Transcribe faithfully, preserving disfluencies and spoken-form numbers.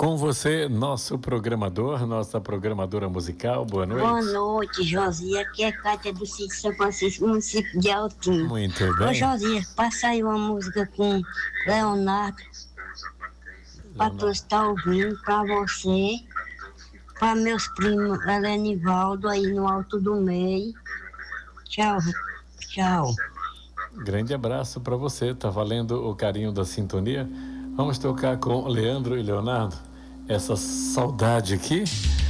Com você, nosso programador, nossa programadora musical. Boa noite. Boa noite, Josias. Aqui é Cátia do sítio São Francisco, município de Altinho. Muito bem. Ô, Josias, passa aí uma música com Leonardo. Pra tu estar ouvindo, pra você, pra meus primos, Helenivaldo, aí no Alto do Meio. Tchau, tchau. Grande abraço para você, tá valendo o carinho da sintonia. Vamos tocar com Leandro e Leonardo essa saudade aqui.